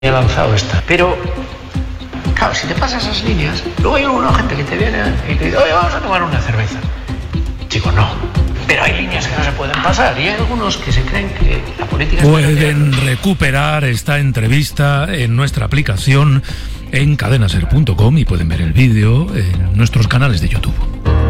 he lanzado esta. Pero, claro, si te pasas esas líneas, luego hay una gente que te viene y te dice, oye, vamos a tomar una cerveza. Chico, no. Pero hay líneas que no se pueden pasar y hay algunos que se creen que la política... Pueden recuperar esta entrevista en nuestra aplicación en cadenaser.com y pueden ver el vídeo en nuestros canales de YouTube.